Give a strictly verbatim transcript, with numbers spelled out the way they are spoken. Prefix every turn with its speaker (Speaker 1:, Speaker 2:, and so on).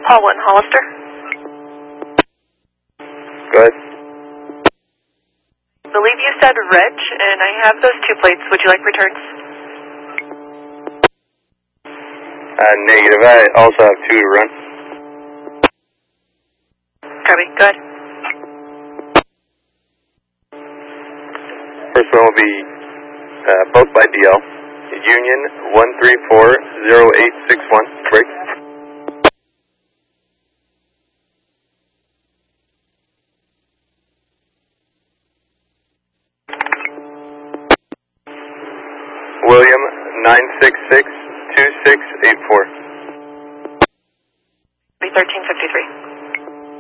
Speaker 1: Paul one, Hollister.
Speaker 2: Go ahead.
Speaker 1: I believe you said Reg, and I have those two plates. Would you like returns?
Speaker 2: Uh, negative. I also have two to run.
Speaker 1: Copy. Go ahead.
Speaker 2: First one will be uh, both by D L. Union one three four zero eight six one. Break. William nine six six two six eight four.
Speaker 1: thirteen fifty-three.